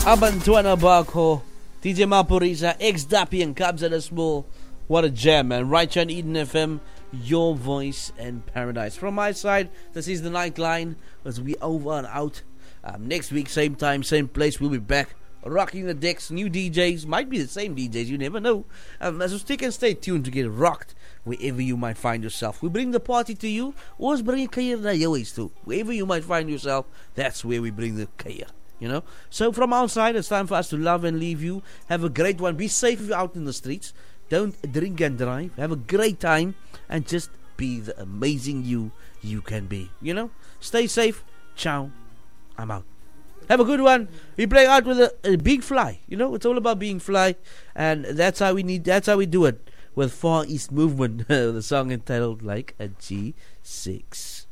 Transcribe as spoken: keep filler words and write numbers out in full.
Abantuana Barco, D J Mapurisa, X-Dappy and Cubs at a Small. What a jam, man. Right here on Eden F M, your voice and paradise. From my side, this is the Nightline as we over and out. Um, next week, same time, same place, we'll be back. Rocking the decks, new D Js, might be the same D Js, you never know. Um, so stick and stay tuned to get rocked wherever you might find yourself. We bring the party to you, or bring je kuier na jou huis toe. Wherever you might find yourself, that's where we bring the kuier. You know? So from our side, it's time for us to love and leave you. Have a great one. Be safe if you're out in the streets. Don't drink and drive. Have a great time. And just be the amazing you you can be. You know? Stay safe. Ciao. I'm out. Have a good one. We play out with a, a big fly. You know? It's all about being fly. And that's how we need. That's how we do it. With Far East Movement. The song entitled Like a G six.